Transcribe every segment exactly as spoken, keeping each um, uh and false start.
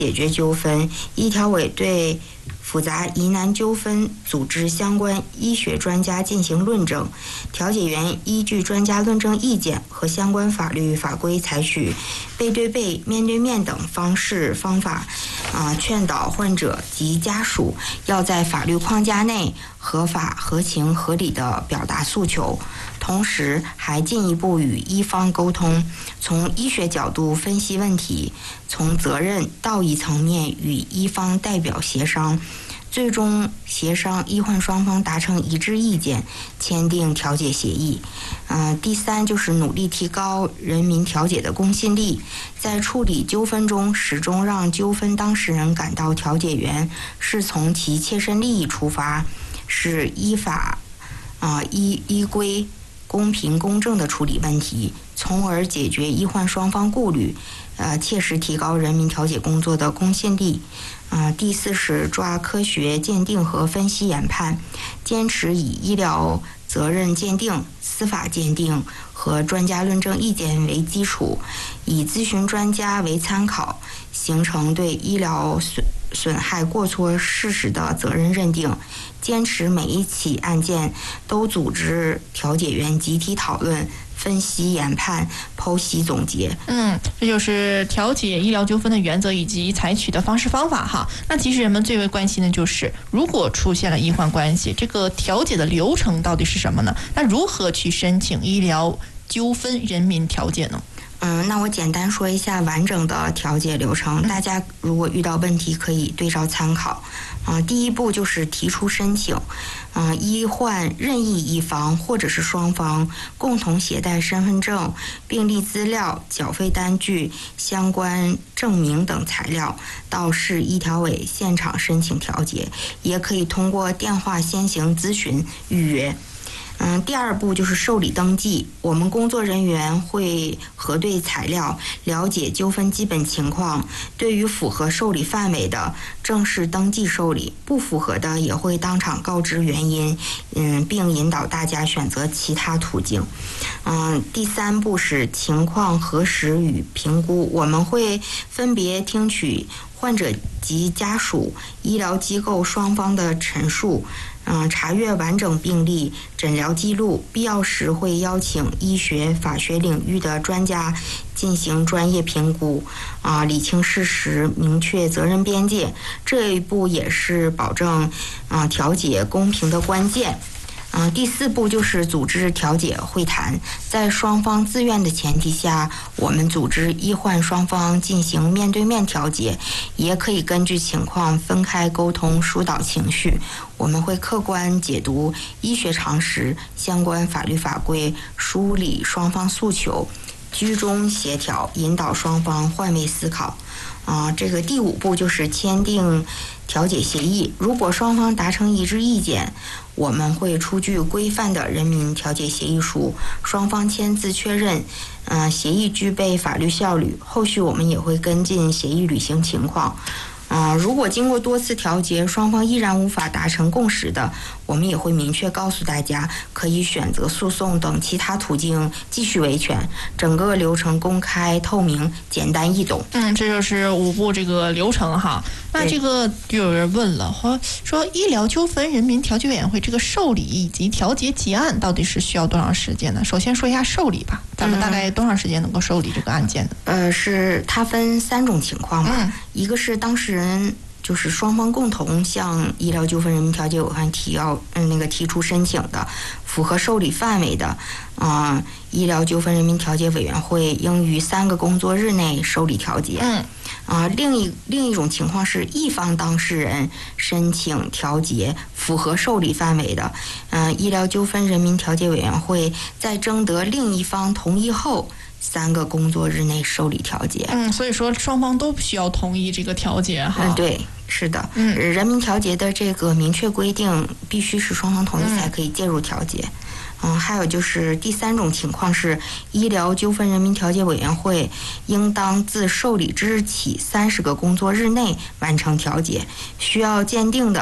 解决纠纷，医调委对复杂疑难纠纷组织相关医学专家进行论证，调解员依据专家论证意见和相关法律法规，采取背对背、面对面等方式方法，啊，劝导患者及家属要在法律框架内合法、合情、合理地表达诉求，同时还进一步与医方沟通，从医学角度分析问题，从责任、道义层面与医方代表协商，最终协商医患双方达成一致意见，签订调解协议。呃，第三就是努力提高人民调解的公信力，在处理纠纷中始终让纠纷当事人感到调解员是从其切身利益出发，是依法啊、呃、依依规公平公正地处理问题，从而解决医患双方顾虑，呃，切实提高人民调解工作的公信力。呃，第四是抓科学鉴定和分析研判，坚持以医疗责任鉴定、司法鉴定和专家论证意见为基础，以咨询专家为参考，形成对医疗损损害过错事实的责任认定。坚持每一起案件都组织调解员集体讨论、分析研判、剖析总结。 嗯，这就是调解医疗纠纷的原则以及采取的方式方法哈。那其实人们最为关心的就是，如果出现了医患关系，这个调解的流程到底是什么呢？那如何去申请医疗纠纷人民调解呢？ 嗯，那我简单说一下完整的调解流程，大家如果遇到问题可以对照参考。啊、呃，第一步就是提出申请，嗯、呃，医患任意一方或者是双方共同携带身份证、病历资料、缴费单据、相关证明等材料，到市医调委现场申请调解，也可以通过电话先行咨询预约。嗯，第二步就是受理登记，我们工作人员会核对材料，了解纠纷基本情况，对于符合受理范围的正式登记受理，不符合的也会当场告知原因，嗯，并引导大家选择其他途径。嗯，第三步是情况核实与评估，我们会分别听取患者及家属、医疗机构双方的陈述，嗯，查阅完整病历、诊疗记录，必要时会邀请医学、法学领域的专家进行专业评估，啊，理清事实，明确责任边界。这一步也是保证啊调解公平的关键。嗯、呃，第四步就是组织调解会谈，在双方自愿的前提下，我们组织医患双方进行面对面调解，也可以根据情况分开沟通，疏导情绪。我们会客观解读医学常识、相关法律法规，梳理双方诉求，居中协调，引导双方换位思考。啊、呃，这个第五步就是签订调解协议。如果双方达成一致意见，我们会出具规范的人民调解协议书，双方签字确认，嗯、呃，协议具备法律效力。后续我们也会跟进协议履行情况。啊、呃，如果经过多次调解，双方依然无法达成共识的，我们也会明确告诉大家，可以选择诉讼等其他途径继续维权。整个流程公开、透明、简单易懂。 嗯，这就是五步这个流程哈。那这个就有人问了，说说医疗纠纷人民调解委员会这个受理以及调解结案到底是需要多长时间呢？首先说一下受理吧，咱们大概多长时间能够受理这个案件呢？ 呃，是它分三种情况吧，嗯、一个是当事人。就是双方共同向医疗纠纷人民调解委员会提要嗯那个提出申请的，符合受理范围的，啊、呃，医疗纠纷人民调解委员会应于三个工作日内受理调解。嗯，啊、呃，另一另一种情况是一方当事人申请调解符合受理范围的，嗯、呃，医疗纠纷人民调解委员会在征得另一方同意后。三个工作日内受理调解。 嗯，所以说双方都需要同意这个调解哈。 嗯，对，是的。嗯，人民调解的这个明确规定，必须是双方同意才可以介入调解。嗯，还有就是第三种情况是，医疗纠纷人民调解委员会应当自受理之日起三十个工作日内完成调解，需要鉴定的。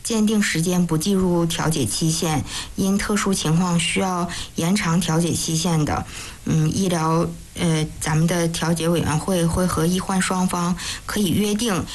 鉴定时间不计入调解期限，因特殊情况需要延长调解期限的，嗯，医疗呃咱们的调解委员会会和医患双方可以约定